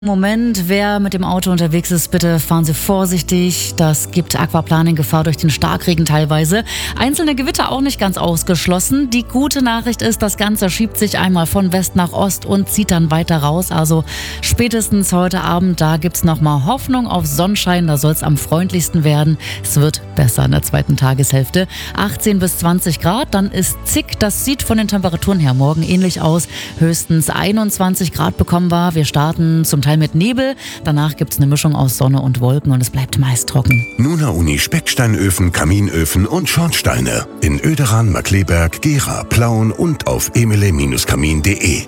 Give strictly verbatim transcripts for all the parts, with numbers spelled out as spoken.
Moment, wer mit dem Auto unterwegs ist, bitte fahren Sie vorsichtig. Das gibt Aquaplaning-Gefahr durch den Starkregen teilweise. Einzelne Gewitter auch nicht ganz ausgeschlossen. Die gute Nachricht ist, das Ganze schiebt sich einmal von West nach Ost und zieht dann weiter raus. Also spätestens heute Abend, da gibt's nochmal Hoffnung auf Sonnenschein. Da soll es am freundlichsten werden. Es wird besser in der zweiten Tageshälfte. achtzehn bis zwanzig Grad, dann ist zick. Das sieht von den Temperaturen her morgen ähnlich aus. Höchstens einundzwanzig Grad bekommen wir. Wir starten zum Teil mit Nebel. Danach gibt es eine Mischung aus Sonne und Wolken und es bleibt meist trocken. Nuna Uni Specksteinöfen, Kaminöfen und Schornsteine. In Oederan, Markkleeberg, Gera, Plauen und auf emele Kamin punkt de.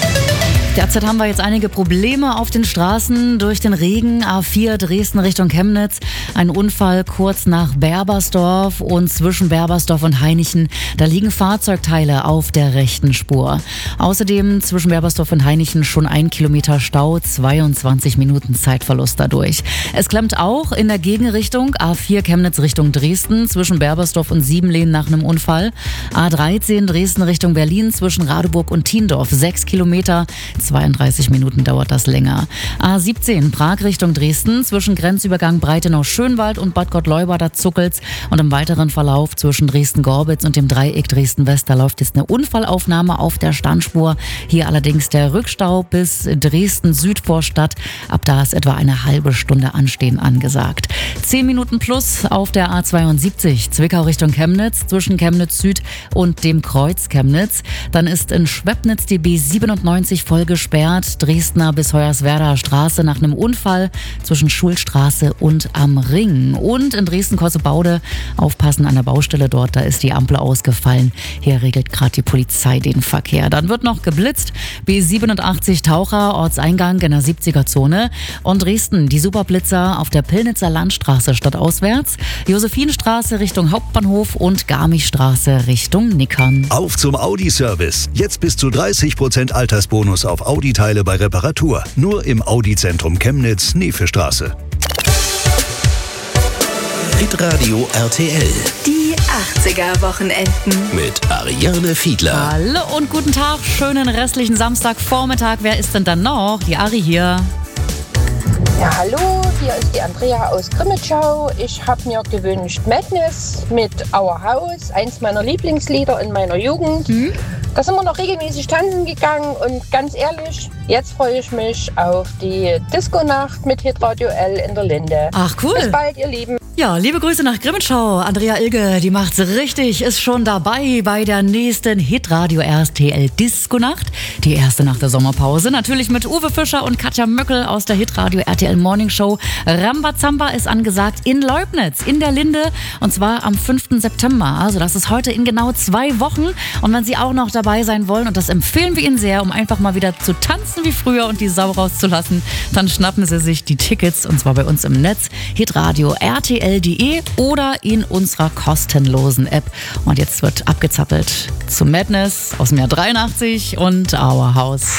Derzeit haben wir jetzt einige Probleme auf den Straßen durch den Regen. A vier Dresden Richtung Chemnitz. Ein Unfall kurz nach Berbersdorf und zwischen Berbersdorf und Hainichen. Da liegen Fahrzeugteile auf der rechten Spur. Außerdem zwischen Berbersdorf und Hainichen schon ein Kilometer Stau, zweiundzwanzig Minuten Zeitverlust dadurch. Es klemmt auch in der Gegenrichtung. A vier Chemnitz Richtung Dresden zwischen Berbersdorf und Siebenlehn nach einem Unfall. A dreizehn Dresden Richtung Berlin zwischen Radeburg und Tiendorf. Sechs Kilometer. zweiunddreißig Minuten dauert das länger. A siebzehn Prag Richtung Dresden zwischen Grenzübergang Breitenau-Schönwald und Bad Gott-Leubad, da zuckelt's. Und im weiteren Verlauf zwischen Dresden-Gorbitz und dem Dreieck Dresden-West, da läuft jetzt eine Unfallaufnahme auf der Standspur. Hier allerdings der Rückstau bis Dresden-Südvorstadt. Ab da ist etwa eine halbe Stunde Anstehen angesagt. zehn Minuten plus auf der A zweiundsiebzig Zwickau Richtung Chemnitz zwischen Chemnitz Süd und dem Kreuz Chemnitz. Dann ist in Schwebnitz die B siebenundneunzig voll gesperrt. Dresdner bis Hoyerswerdaer Straße nach einem Unfall zwischen Schulstraße und am Ring. Und in Dresden-Kossebaude aufpassen an der Baustelle dort, da ist die Ampel ausgefallen. Hier regelt gerade die Polizei den Verkehr. Dann wird noch geblitzt. B siebenundachtzig Taucher, Ortseingang in der siebziger-Zone. Und Dresden, die Superblitzer auf der Pillnitzer Landstraße stadtauswärts. Josephinstraße Richtung Hauptbahnhof und Garmichstraße Richtung Nickern. Auf zum Audi-Service. Jetzt bis zu dreißig Prozent Altersbonus auf Audi-Teile bei Reparatur. Nur im Audi-Zentrum Chemnitz, Nefestraße. Hitradio R T L. Die achtziger-Wochenenden. Mit Ariane Fiedler. Hallo und guten Tag, schönen restlichen Samstagvormittag. Wer ist denn dann noch? Die Ari hier. Ja, hallo, hier ist die Andrea aus Grimmitschau. Ich habe mir gewünscht Madness mit Our House, eins meiner Lieblingslieder in meiner Jugend. Mhm. Da sind wir noch regelmäßig tanzen gegangen und ganz ehrlich, jetzt freue ich mich auf die Disco-Nacht mit Hitradio L in der Linde. Ach cool. Bis bald, ihr Lieben. Ja, liebe Grüße nach Grimmitschau. Andrea Ilge, die macht's richtig, ist schon dabei bei der nächsten Hitradio R T L Disco-Nacht. Die erste nach der Sommerpause. Natürlich mit Uwe Fischer und Katja Möckel aus der Hitradio R T L Morning Show. Rambazamba ist angesagt in Leubnitz, in der Linde. Und zwar am fünften September. Also das ist heute in genau zwei Wochen. Und wenn Sie auch noch dabei sein wollen, und das empfehlen wir Ihnen sehr, um einfach mal wieder zu tanzen wie früher und die Sau rauszulassen, dann schnappen Sie sich die Tickets, und zwar bei uns im Netz. Hitradio R T L punkt de oder in unserer kostenlosen App. Und jetzt wird abgezappelt zu Madness aus dem Jahr dreiundachtzig und Our House.